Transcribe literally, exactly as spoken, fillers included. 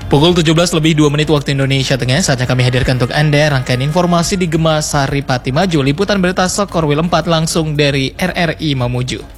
Pukul tujuh belas lebih dua menit waktu Indonesia Tengah, saatnya kami hadirkan untuk Anda rangkaian informasi di Gema Saripati Maju, liputan berita Skor Wil empat langsung dari R R I Mamuju.